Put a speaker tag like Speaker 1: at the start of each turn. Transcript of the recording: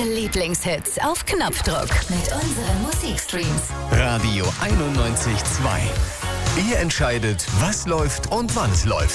Speaker 1: Lieblingshits auf Knopfdruck mit unseren Musikstreams.
Speaker 2: Radio 91.2. Ihr entscheidet, was läuft und wann es läuft.